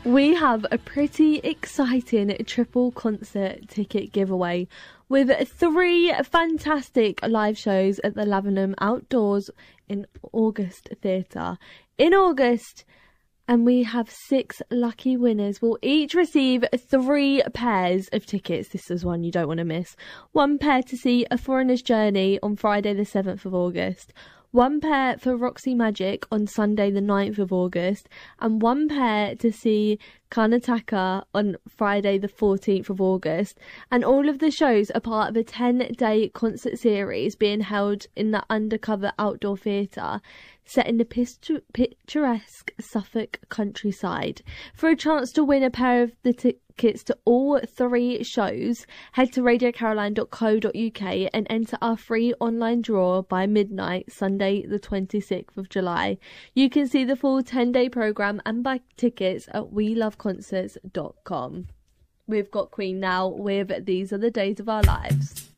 We have a pretty exciting triple concert ticket giveaway with 3 fantastic live shows at the Lavenham Outdoors in August Theatre in August, and we have 6 lucky winners. Will each receive 3 pairs of tickets. This is one you don't want to miss. 1 pair to see A Foreigner's Journey on Friday the 7th of August. 1 pair for Roxy Magic on Sunday the 9th of August, and 1 pair to see Karnataka on Friday the 14th of August. And all of the shows are part of a 10-day concert series being held in the Undercover Outdoor Theatre, set in the picturesque Suffolk countryside. For a chance to win a pair of the tickets to all 3 shows, head to radiocaroline.co.uk and enter our free online draw by midnight, Sunday the 26th of July. You can see the full 10-day programme and buy tickets at weloveconcerts.com. We've got Queen now with These Are the Days of Our Lives.